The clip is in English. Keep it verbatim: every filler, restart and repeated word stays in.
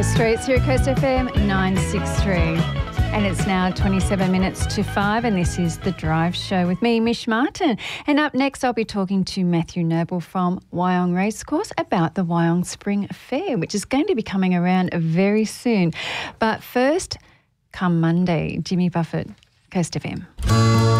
those streets here at Coast F M nine sixty-three. And it's now twenty-seven minutes to five, and this is The Drive Show with me, Mish Martin. And up next, I'll be talking to Matthew Noble from Wyong Racecourse about the Wyong Spring Fair, which is going to be coming around very soon. But first, come Monday, Jimmy Buffett, Coast F M.